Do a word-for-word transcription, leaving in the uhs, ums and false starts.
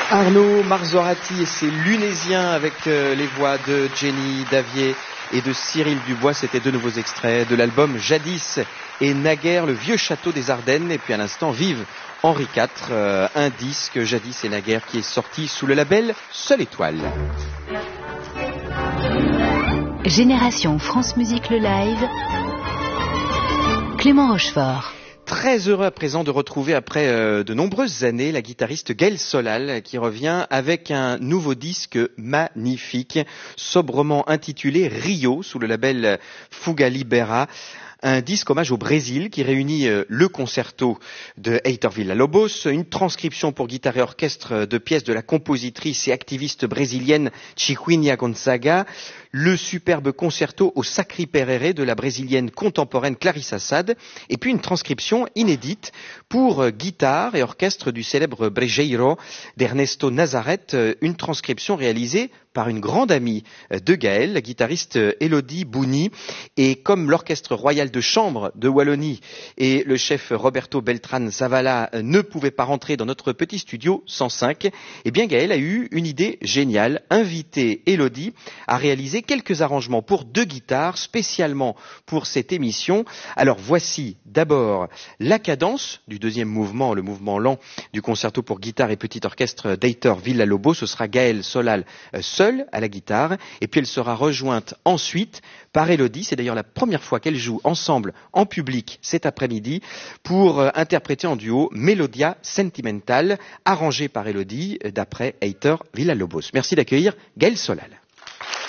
Arnaud Marzorati et ses Lunésiens avec euh, les voix de Jenny Davier et de Cyril Dubois. C'était deux nouveaux extraits de l'album Jadis et Naguère, le vieux château des Ardennes. Et puis à l'instant, Vive Henri quatre, euh, un disque Jadis et Naguère qui est sorti sous le label Seule Étoile. Génération France Musique le live, Clément Rochefort. Très heureux à présent de retrouver après euh, de nombreuses années la guitariste Gaëlle Solal qui revient avec un nouveau disque magnifique, sobrement intitulé Rio sous le label Fuga Libera. Un disque hommage au Brésil qui réunit euh, le concerto de Heitor Villa-Lobos, une transcription pour guitare et orchestre de pièces de la compositrice et activiste brésilienne Chiquinha Gonzaga, le superbe concerto au Sacri Pererê de la brésilienne contemporaine Clarissa Sade, et puis une transcription inédite pour euh, guitare et orchestre du célèbre Brejeiro d'Ernesto Nazareth, euh, une transcription réalisée par une grande amie de Gaëlle, la guitariste Elodie Bouni. Et comme l'Orchestre Royal de Chambre de Wallonie et le chef Roberto Beltran Zavala ne pouvaient pas rentrer dans notre petit studio cent cinq, eh bien Gaëlle a eu une idée géniale, inviter Elodie à réaliser quelques arrangements pour deux guitares, spécialement pour cette émission. Alors voici d'abord la cadence du deuxième mouvement, le mouvement lent du concerto pour guitare et petit orchestre d'Heitor Villa-Lobos. Ce sera Gaëlle Solal seule à la guitare, et puis elle sera rejointe ensuite par Elodie. C'est d'ailleurs la première fois qu'elles jouent ensemble en public cet après-midi pour euh, interpréter en duo Melodia Sentimental, arrangée par Elodie d'après Heitor Villa-Lobos. Merci d'accueillir Gaëlle Solal.